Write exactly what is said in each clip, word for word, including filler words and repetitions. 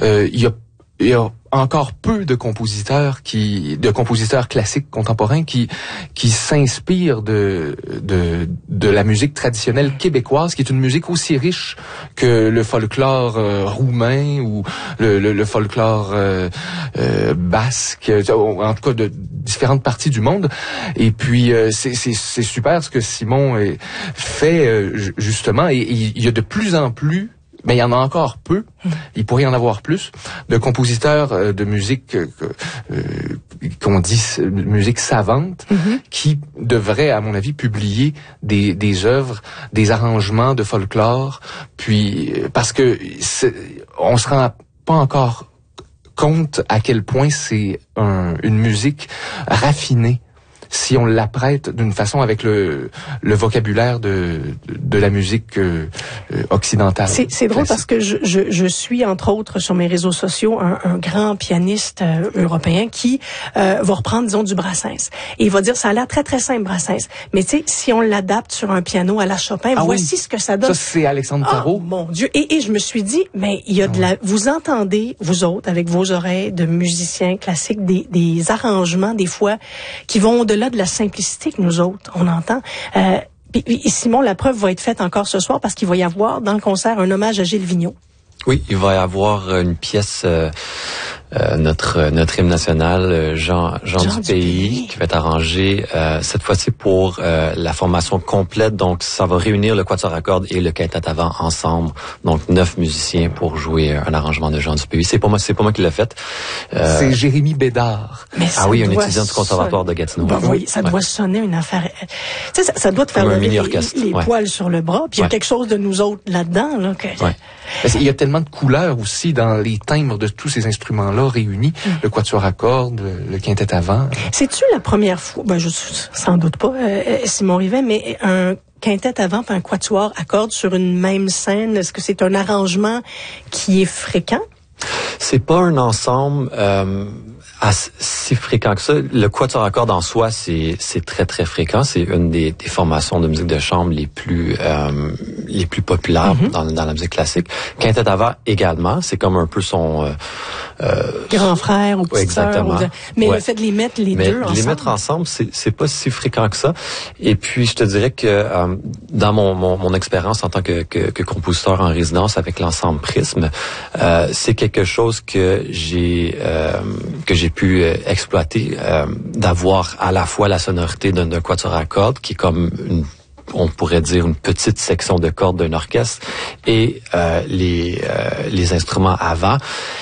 euh, il y a Il y a encore peu de compositeurs qui, de compositeurs classiques contemporains qui, qui s'inspirent de, de, de la musique traditionnelle québécoise, qui est une musique aussi riche que le folklore euh, roumain ou le, le, le folklore euh, euh, basque, en tout cas de différentes parties du monde. Et puis euh, c'est, c'est, c'est super ce que Simon euh, fait euh, justement. Et il y a de plus en plus, mais il y en a encore peu, il pourrait y en avoir plus, de compositeurs euh, de musique euh, euh, qu'on dit euh, musique savante, mm-hmm. qui devraient, à mon avis, publier des, des œuvres, des arrangements de folklore, puis parce que c'est, on se rend pas encore compte à quel point c'est un, une musique raffinée, si on l'apprête d'une façon avec le, le vocabulaire de, de, de la musique euh, occidentale. C'est, c'est drôle parce que je, je, je suis, entre autres, sur mes réseaux sociaux, un, un grand pianiste euh, européen qui euh, va reprendre, disons, du Brassens. Et il va dire, ça a l'air très, très simple, Brassens. Mais tu sais, si on l'adapte sur un piano à la Chopin, ah voici oui. ce que ça donne. Ça, c'est Alexandre Tarot. Oh, mon Dieu. Et, et je me suis dit, mais il y a de la... Vous entendez, vous autres, avec vos oreilles de musiciens classiques, des, des arrangements, des fois, qui vont au-delà de la simplicité que nous autres, on entend. Euh, et Simon, la preuve va être faite encore ce soir parce qu'il va y avoir dans le concert un hommage à Gilles Vigneault. Oui, il va y avoir une pièce, euh, euh, notre notre hymne national, Jean, Jean, Jean du, du pays, pays, qui va être arrangé euh, cette fois-ci pour euh, la formation complète. Donc, ça va réunir le quatuor à cordes et le quintet à vent ensemble. Donc, neuf musiciens pour jouer un arrangement de Jean du pays. C'est pas moi, c'est pas moi qui l'ai fait. Euh, c'est Jérémy Bédard. Ah oui, un étudiant du conservatoire de Gatineau. Ben oui, ça ouais. doit sonner une affaire. Tu sais, ça, ça doit te faire lever les, les ouais. poils sur le bras. Puis il ouais. y a quelque chose de nous autres là-dedans, là. Que... Ouais. Il y a tellement de couleurs aussi dans les timbres de tous ces instruments-là réunis. Mm. Le quatuor à cordes, le quintet à vent. C'est-tu la première fois, ben je sans doute pas, euh, Simon Rivet, mais un quintet à vent et un quatuor à cordes sur une même scène, est-ce que c'est un arrangement qui est fréquent? C'est pas un ensemble euh, assez, si fréquent que ça. Le quatuor à cordes en soi, c'est c'est très très fréquent. C'est une des, des formations de musique de chambre les plus euh, les plus populaires mm-hmm. dans, dans la musique classique. Quintet à vent également, c'est comme un peu son euh, euh, grand frère ou petite sœur. Ou de... Mais ouais. le fait de les mettre les Mais deux ensemble. Les mettre ensemble, c'est c'est pas si fréquent que ça. Et puis je te dirais que euh, dans mon mon, mon expérience en tant que, que que compositeur en résidence avec l'ensemble Prisme, euh, c'est quelque chose que j'ai euh, que j'ai pu euh, exploiter, euh, d'avoir à la fois la sonorité d'un, d'un quatuor à cordes qui est comme une, on pourrait dire une petite section de cordes d'un orchestre et euh, les euh, les instruments avant,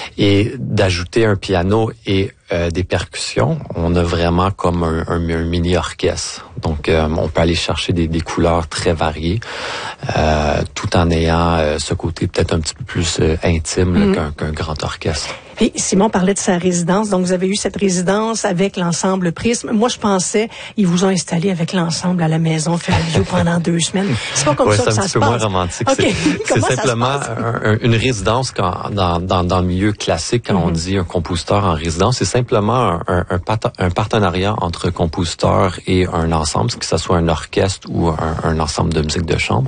et d'ajouter un piano et euh, des percussions. On a vraiment comme un, un, un mini orchestre. Donc euh, on peut aller chercher des, des couleurs très variées, euh, tout en ayant euh, ce côté peut-être un petit peu plus euh, intime là, mm. qu'un, qu'un grand orchestre. Puis Simon parlait de sa résidence, donc vous avez eu cette résidence avec l'ensemble Prisme. Moi, je pensais, ils vous ont installé avec l'ensemble à la maison Fairview pendant deux semaines. C'est pas comme ouais, ça que ça se passe. C'est un petit peu moins romantique. Okay. C'est, c'est simplement un, un, une résidence quand, dans, dans, dans le milieu classique, quand mm-hmm. on dit un compositeur en résidence, c'est simplement un, un, un partenariat entre compositeur et un ensemble, que ce soit un orchestre ou un, un ensemble de musique de chambre,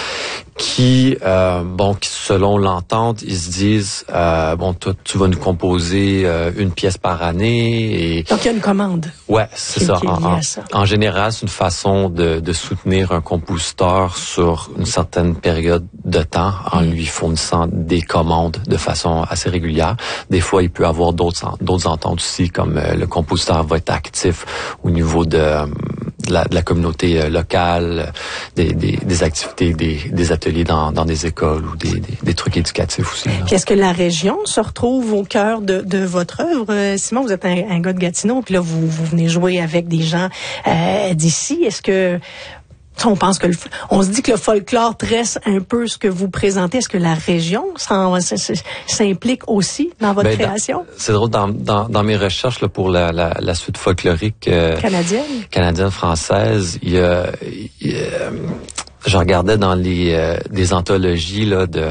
qui, euh, bon, qui, selon l'entente, ils se disent, euh, bon, toi, tu vas nous composer euh, une pièce par année. Et... Donc, il y a une commande. Ouais, c'est qui, ça. Qui en, ça. En général, c'est une façon de, de soutenir un compositeur sur une certaine période de temps en mm. lui fournissant des commandes de façon assez régulière. Des fois, il peut avoir d'autres, d'autres ententes aussi, comme euh, le compositeur va être actif au niveau de... Euh, De la, de la communauté euh, locale, des, des, des activités, des, des ateliers dans, dans des écoles ou des, des, des trucs éducatifs aussi. Là. Puis est-ce que la région se retrouve au cœur de, de votre œuvre? Simon, vous êtes un, un gars de Gatineau, puis là, vous, vous venez jouer avec des gens euh, d'ici. Est-ce que... On pense que le, on se dit que le folklore tresse un peu ce que vous présentez. Est-ce que la région s'implique aussi dans votre ben, création? Dans, c'est drôle, dans, dans, dans mes recherches là, pour la, la, la suite folklorique euh, canadienne, canadienne française, il y a, il y a je regardais dans les euh, des anthologies là de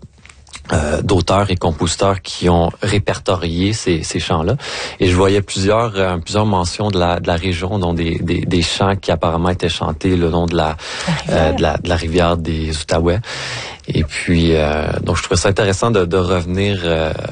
Euh, d'auteurs et compositeurs qui ont répertorié ces, ces chants-là. Et je voyais plusieurs euh, plusieurs mentions de la de la région, dont des, des, des chants qui apparemment étaient chantés le long de la, la euh, de la de la rivière des Outaouais. Et puis euh, donc je trouvais ça intéressant de, de revenir euh,